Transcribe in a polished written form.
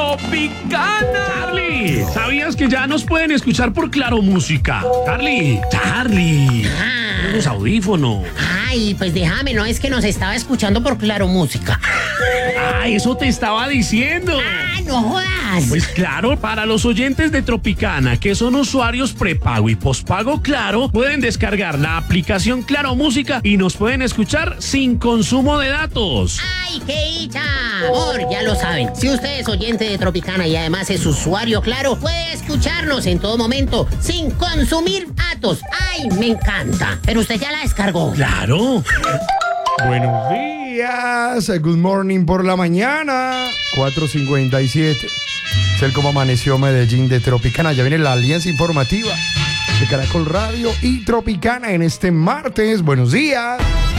Tropicana. Charlie, ¿sabías que ya nos pueden escuchar por Claro Música? Charlie, los audífonos. Ay, pues déjame, no es que nos estaba escuchando por Claro Música. Ay, eso te estaba diciendo. Ah, no jodas. Pues claro, para los oyentes de Tropicana, que son usuarios prepago y pospago Claro, pueden descargar la aplicación Claro Música y nos pueden escuchar sin consumo de datos. ¡Ay, qué dicha! Amor, ya lo saben. Si usted es oyente de Tropicana y además es usuario Claro, puede escucharnos en todo momento sin consumir datos. ¡Ay, me encanta! Pero usted ya la descargó. Claro. Buenos días, good morning por la mañana, 4:57. Es el Cómo Amaneció Medellín de Tropicana. Ya viene la alianza informativa de Caracol Radio y Tropicana en este martes. Buenos días.